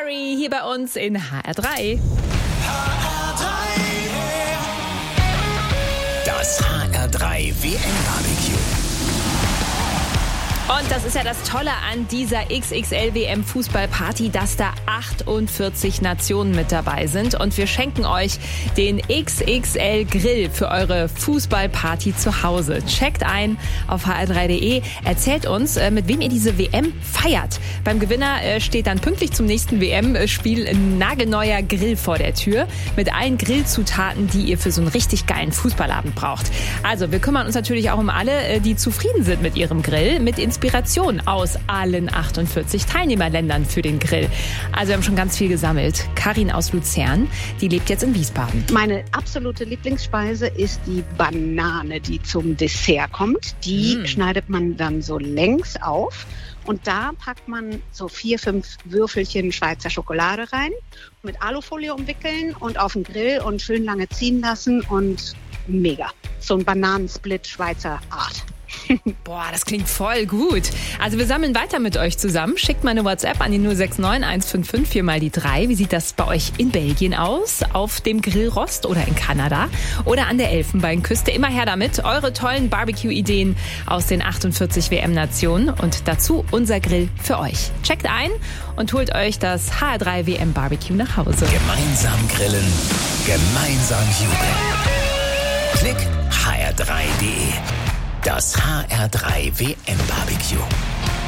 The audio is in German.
Mary hier bei uns in HR3. Das HR3 WM-Barbecue. Und das ist ja das Tolle an dieser XXL-WM-Fußballparty, dass da 48 Nationen mit dabei sind. Und wir schenken euch den XXL-Grill für eure Fußballparty zu Hause. Checkt ein auf hr3.de. Erzählt uns, mit wem ihr diese WM feiert. Beim Gewinner steht dann pünktlich zum nächsten WM-Spiel ein nagelneuer Grill vor der Tür. Mit allen Grillzutaten, die ihr für so einen richtig geilen Fußballabend braucht. Also wir kümmern uns natürlich auch um alle, die zufrieden sind mit ihrem Grill. Mit Inspiration aus allen 48 Teilnehmerländern für den Grill. Also wir haben schon ganz viel gesammelt. Karin aus Luzern, die lebt jetzt in Wiesbaden. Meine absolute Lieblingsspeise ist die Banane, die zum Dessert kommt. Die schneidet man dann so längs auf. Und da packt man so 4, 5 Würfelchen Schweizer Schokolade rein, mit Alufolie umwickeln und auf den Grill und schön lange ziehen lassen und mega. So ein Bananensplit Schweizer Art. Boah, das klingt voll gut. Also wir sammeln weiter mit euch zusammen. Schickt mal eine WhatsApp an die 069 155 4 mal die 3. Wie sieht das bei euch in Belgien aus? Auf dem Grillrost oder in Kanada? Oder an der Elfenbeinküste? Immer her damit. Eure tollen Barbecue-Ideen aus den 48 WM-Nationen. Und dazu unser Grill für euch. Checkt ein und holt euch das HR3 WM-Barbecue nach Hause. Gemeinsam grillen, gemeinsam jubeln. Klick hr3.de. Das HR3 WM-Barbecue.